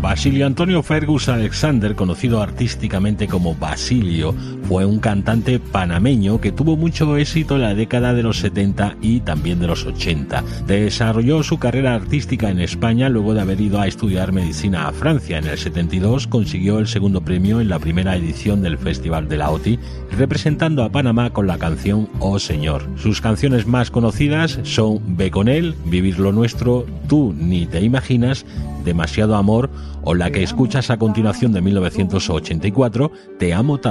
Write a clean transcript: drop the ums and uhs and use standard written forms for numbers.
Basilio Antonio Fergus Alexander, conocido artísticamente como Basilio, fue un cantante panameño que tuvo mucho éxito en la década de los 70 y también de los 80. Desarrolló su carrera artística en España luego de haber ido a estudiar medicina a Francia. En el 72 consiguió el segundo premio en la primera edición del Festival de la OTI, representando a Panamá con la canción Oh Señor. Sus canciones más conocidas son Ve con él, Vivir lo nuestro, Tú ni te imaginas, Demasiado amor o la que escuchas a continuación de 1984, Te amo tanto.